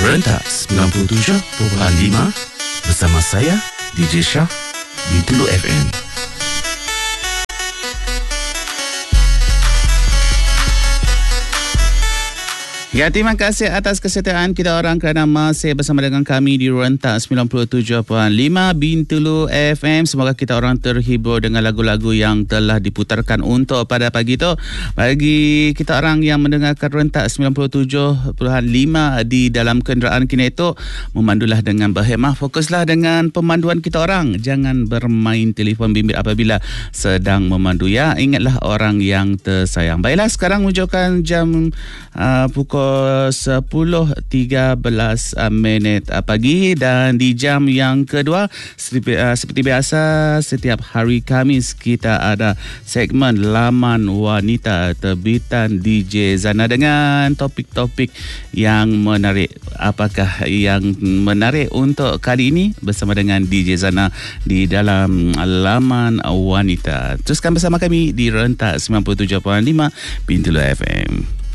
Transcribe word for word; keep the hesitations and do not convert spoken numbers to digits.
Rentak sembilan puluh tujuh perpuluhan lima bersama saya D J Shah di Tulu F M. Ya, terima kasih atas kesetiaan kita orang kerana masih bersama dengan kami di Rentak sembilan puluh tujuh perpuluhan lima Bintulu F M. Semoga kita orang terhibur dengan lagu-lagu yang telah diputarkan untuk pada pagi itu. Bagi kita orang yang mendengarkan Rentak sembilan puluh tujuh perpuluhan lima di dalam kenderaan kini itu, memandulah dengan berhemah, fokuslah dengan pemanduan kita orang. Jangan bermain telefon bimbit apabila sedang memandu, ya. Ingatlah orang yang tersayang. Baiklah, sekarang menunjukkan jam uh, pukul sepuluh tiga belas minit pagi, dan di jam yang kedua seperti, uh, seperti biasa setiap hari Khamis kita ada segmen Laman Wanita terbitan D J Zana dengan topik-topik yang menarik. Apakah yang menarik untuk kali ini bersama dengan D J Zana di dalam Laman Wanita? Teruskan bersama kami di Rentak sembilan puluh tujuh perpuluhan lima Bintulu F M.